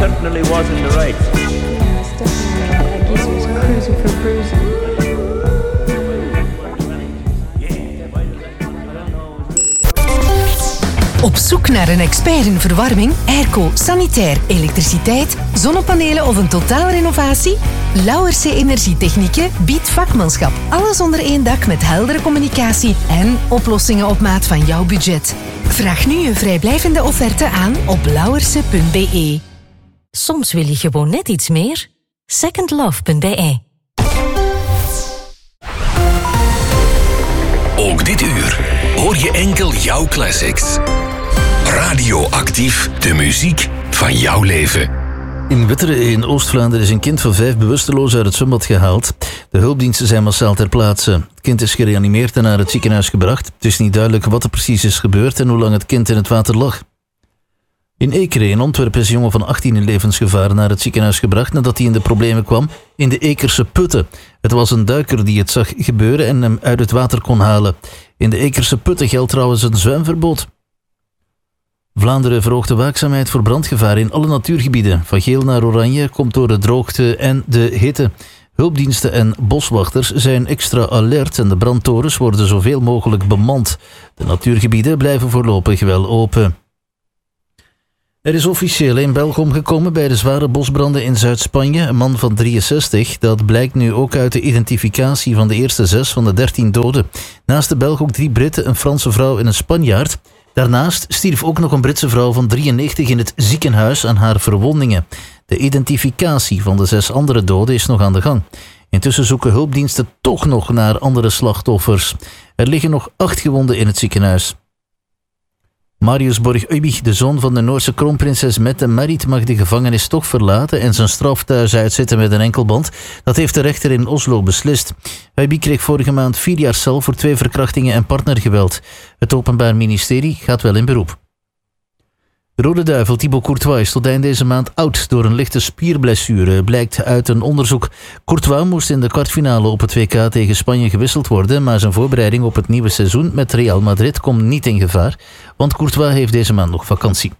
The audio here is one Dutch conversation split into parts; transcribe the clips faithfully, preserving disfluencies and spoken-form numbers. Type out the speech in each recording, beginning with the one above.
certainly was in the right. Yes, definitely. I guess he was cruising for bruising. Op zoek naar een expert in verwarming, airco, sanitair, elektriciteit, zonnepanelen of een totaalrenovatie? Lauwerse Energietechnieken biedt vakmanschap. Alles onder één dak met heldere communicatie en oplossingen op maat van jouw budget. Vraag nu een vrijblijvende offerte aan op lauwerse punt b e. Soms wil je gewoon net iets meer. second love punt b e. Ook dit uur hoor je enkel jouw classics. Radioactief, de muziek van jouw leven. In Wetteren in Oost-Vlaanderen is een kind van vijf bewusteloos uit het zwembad gehaald. De hulpdiensten zijn massaal ter plaatse. Het kind is gereanimeerd en naar het ziekenhuis gebracht. Het is niet duidelijk wat er precies is gebeurd en hoe lang het kind in het water lag. In Ekeren in Antwerpen is een jongen van achttien in levensgevaar naar het ziekenhuis gebracht nadat hij in de problemen kwam in de Ekerse putten. Het was een duiker die het zag gebeuren en hem uit het water kon halen. In de Ekerse putten geldt trouwens een zwemverbod. Vlaanderen verhoogt de waakzaamheid voor brandgevaar in alle natuurgebieden. Van geel naar oranje komt door de droogte en de hitte. Hulpdiensten en boswachters zijn extra alert en de brandtorens worden zoveel mogelijk bemand. De natuurgebieden blijven voorlopig wel open. Er is officieel een Belg omgekomen bij de zware bosbranden in Zuid-Spanje, een man van drieënzestig. Dat blijkt nu ook uit de identificatie van de eerste zes van de dertien doden. Naast de Belg ook drie Britten, een Franse vrouw en een Spanjaard. Daarnaast stierf ook nog een Britse vrouw van drieënnegentig in het ziekenhuis aan haar verwondingen. De identificatie van de zes andere doden is nog aan de gang. Intussen zoeken hulpdiensten toch nog naar andere slachtoffers. Er liggen nog acht gewonden in het ziekenhuis. Marius Borg-Uybich, de zoon van de Noorse kroonprinses Mette Marit, mag de gevangenis toch verlaten en zijn straf thuis uitzitten met een enkelband. Dat heeft de rechter in Oslo beslist. Uybich kreeg vorige maand vier jaar cel voor twee verkrachtingen en partnergeweld. Het Openbaar Ministerie gaat wel in beroep. Rode Duivel Thibaut Courtois is tot eind deze maand oud door een lichte spierblessure, blijkt uit een onderzoek. Courtois moest in de kwartfinale op het W K tegen Spanje gewisseld worden, maar zijn voorbereiding op het nieuwe seizoen met Real Madrid komt niet in gevaar, want Courtois heeft deze maand nog vakantie.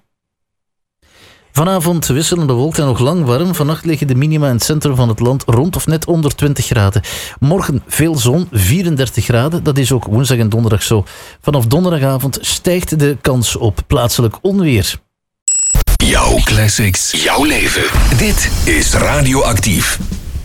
Vanavond wisselende bewolkt en nog lang warm. Vannacht liggen de minima in het centrum van het land rond of net onder twintig graden. Morgen veel zon, vierendertig graden. Dat is ook woensdag en donderdag zo. Vanaf donderdagavond stijgt de kans op plaatselijk onweer. Jouw classics, jouw leven. Dit is Radioactief.